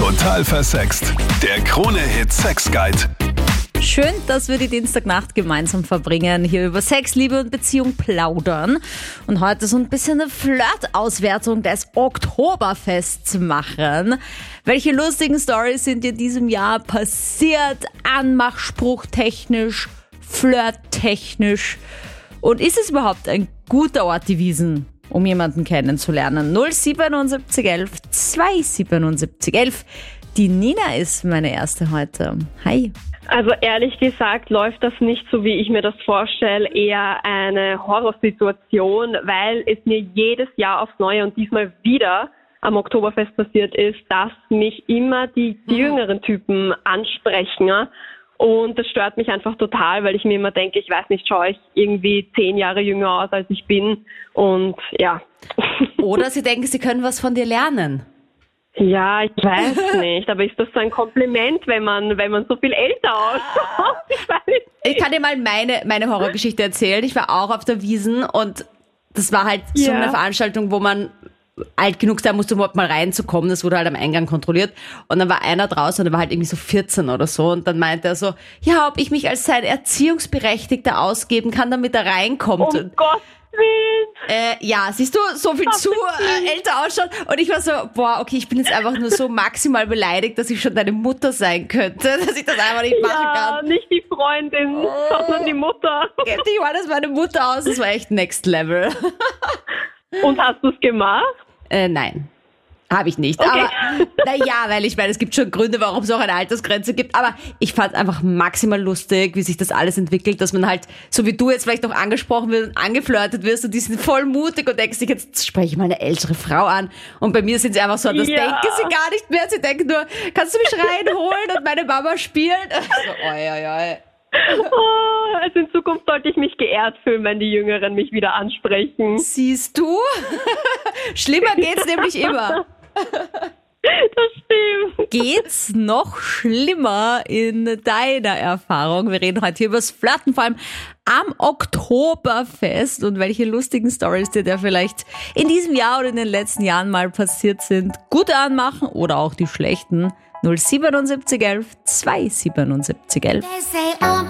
Total versext. Der Krone-Hit Sex Guide. Schön, dass wir die Dienstagnacht gemeinsam verbringen, hier über Sex, Liebe und Beziehung plaudern. Und heute so ein bisschen eine Flirt-Auswertung des Oktoberfests machen. Welche lustigen Storys sind dir diesem Jahr passiert? Anmachspruchtechnisch, flirttechnisch. Und ist es überhaupt ein guter Ort, die Wiesn, um jemanden kennenzulernen? 07711 27711. Die Nina ist meine erste heute. Hi. Also ehrlich gesagt läuft das nicht so, wie ich mir das vorstelle, eher eine Horrorsituation, weil es mir jedes Jahr aufs Neue und diesmal wieder am Oktoberfest passiert ist, dass mich immer die jüngeren Typen ansprechen. Ja? Und das stört mich einfach total, weil ich mir immer denke, ich weiß nicht, schaue ich irgendwie 10 Jahre jünger aus, als ich bin. Und ja. Oder sie denken, sie können was von dir lernen. Ja, ich weiß nicht, aber ist das so ein Kompliment, wenn man so viel älter ausschaut? Ich weiß nicht. Ich kann dir mal meine Horrorgeschichte erzählen. Ich war auch auf der Wiesn und das war halt so eine Veranstaltung, wo man alt genug sein musste, um überhaupt mal reinzukommen. Das wurde halt am Eingang kontrolliert. Und dann war einer draußen und der war halt irgendwie so 14 oder so. Und dann meinte er so, ja, ob ich mich als sein Erziehungsberechtigter ausgeben kann, damit er reinkommt. Um Gottes Willen. Ja, siehst du, so viel zu älter ausschauen. Und ich war so, boah, okay, ich bin jetzt einfach nur so maximal beleidigt, dass ich schon deine Mutter sein könnte, dass ich das einfach nicht machen kann. Ja, nicht die Freundin, sondern die Mutter. Ich war das meine Mutter aus, das war echt next level. Und hast du es gemacht? Nein. Habe ich nicht. Okay. Aber naja, weil ich meine, es gibt schon Gründe, warum es auch eine Altersgrenze gibt. Aber ich fand es einfach maximal lustig, wie sich das alles entwickelt, dass man halt, so wie du jetzt vielleicht noch angesprochen wirst und angeflirtet wirst und die sind voll mutig und denkst dich, jetzt spreche ich mal eine ältere Frau an. Und bei mir sind sie einfach so, das denken sie gar nicht mehr. Sie denken nur, kannst du mich reinholen und meine Mama spielt? So, oi. Oh, also in Zukunft sollte ich mich geehrt fühlen, wenn die Jüngeren mich wieder ansprechen. Siehst du? Schlimmer geht's nämlich immer. Das stimmt. Geht's noch schlimmer in deiner Erfahrung? Wir reden heute hier über das Flirten, vor allem am Oktoberfest und welche lustigen Storys dir da vielleicht in diesem Jahr oder in den letzten Jahren mal passiert sind. Gute anmachen oder auch die schlechten. 07711 27711.